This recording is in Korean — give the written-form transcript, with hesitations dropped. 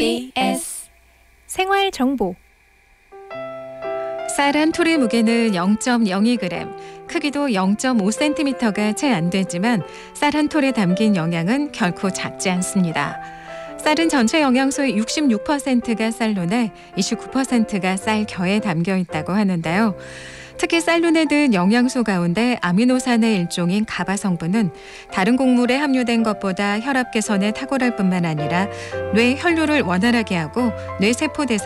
KBS 생활정보. 쌀 한 톨의 무게는 0.02g, 크기도 0.5cm가 채 안 되지만 쌀 한 톨에 담긴 영양은 결코 작지 않습니다. 쌀은 전체 영양소의 66%가 쌀로내, 29%가 쌀겨에 담겨 있다고 하는데요. 특히 쌀로내 든 영양소 가운데 아미노산의 일종인 가바 성분은 다른 곡물에 함유된 것보다 혈압 개선에 탁월할 뿐만 아니라 뇌 혈류를 원활하게 하고 뇌세포 대사